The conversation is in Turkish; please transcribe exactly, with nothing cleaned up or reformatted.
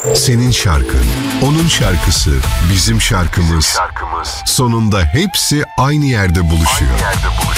Senin şarkın, onun şarkısı, bizim şarkımız. Bizim şarkımız. Sonunda hepsi aynı yerde buluşuyor. Aynı yerde buluşuyor.